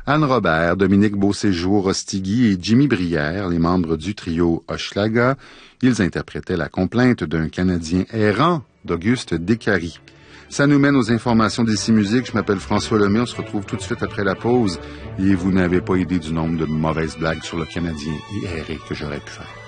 Anne Robert, Dominique Beauséjour, Rostigui et Jimmy Brière, les membres du trio Hochelaga. Ils interprétaient la complainte d'un Canadien errant d'Auguste Descaries. Ça nous mène aux informations d'Ici Musique. Je m'appelle François Lemay. On se retrouve tout de suite après la pause. Et vous n'avez pas idée du nombre de mauvaises blagues sur le Canadien erré que j'aurais pu faire.